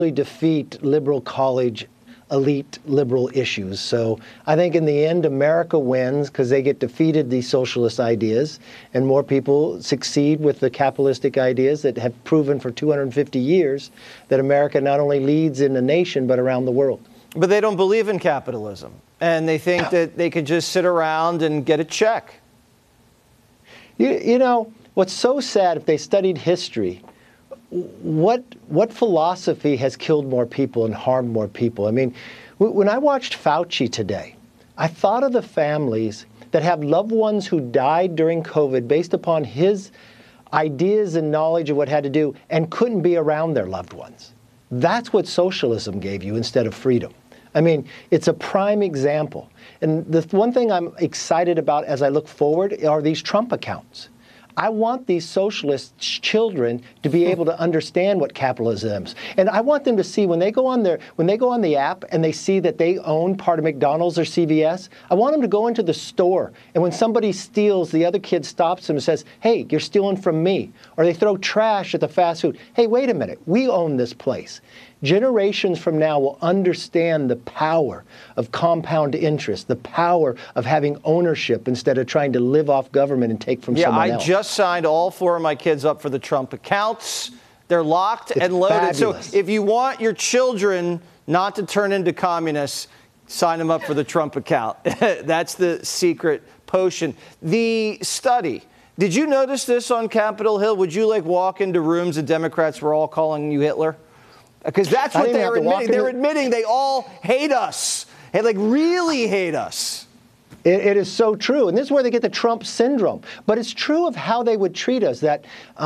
defeat liberal college elite liberal issues. So I think in the end, America wins because they get defeated these socialist ideas, and more people succeed with the capitalistic ideas that have proven for 250 years that America not only leads in the nation, but around the world. But they don't believe in capitalism, and they think that they could just sit around and get a check. You know, what's so sad, if they studied history, what philosophy has killed more people and harmed more people? I mean, when I watched Fauci today, I thought of the families that have loved ones who died during COVID based upon his ideas and knowledge of what had to do and couldn't be around their loved ones. That's what socialism gave you instead of freedom. I mean, it's a prime example. And the one thing I'm excited about as I look forward are these Trump accounts. I want these socialist children to be able to understand what capitalism is. And I want them to see when they go on the app and they see that they own part of McDonald's or CVS, I want them to go into the store. And when somebody steals, the other kid stops them and says, hey, you're stealing from me. Or they throw trash at the fast food. Hey, wait a minute, we own this place. Generations from now will understand the power of compound interest, the power of having ownership instead of trying to live off government and take from someone else. I just signed all 4 of my kids up for the Trump accounts. They're locked and loaded. Fabulous. So if you want your children not to turn into communists, sign them up for the Trump account. That's the secret potion. The study. Did you notice this on Capitol Hill? Would you walk into rooms and Democrats were all calling you Hitler? Because that's what they're admitting. They're admitting they all hate us. They really hate us. It is so true. And this is where they get the Trump syndrome. But it's true of how they would treat us, that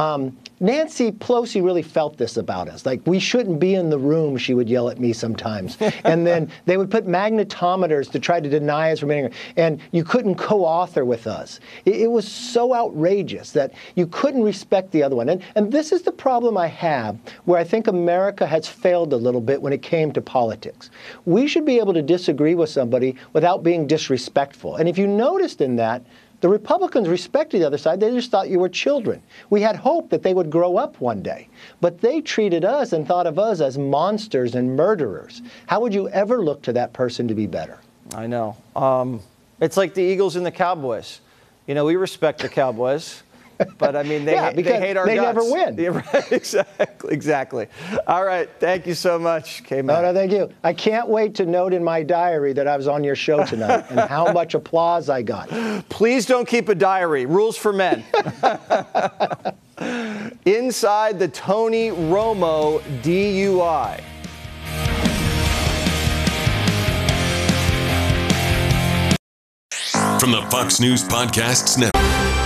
Nancy Pelosi really felt this about us. Like, we shouldn't be in the room, she would yell at me sometimes. And then they would put magnetometers to try to deny us from being here. And you couldn't co-author with us. It was so outrageous that you couldn't respect the other one. And this is the problem I have, where I think America has failed a little bit when it came to politics. We should be able to disagree with somebody without being disrespectful. And if you noticed in that, the Republicans respected the other side. They just thought you were children. We had hope that they would grow up one day. But they treated us and thought of us as monsters and murderers. How would you ever look to that person to be better? I know. It's like the Eagles and the Cowboys. You know, we respect the Cowboys. But, I mean, they hate our guts. They never win. Yeah, right. Exactly. All right. Thank you so much, K-Man. No, thank you. I can't wait to note in my diary that I was on your show tonight and how much applause I got. Please don't keep a diary. Rules for men. Inside the Tony Romo DUI. From the Fox News Podcasts Network.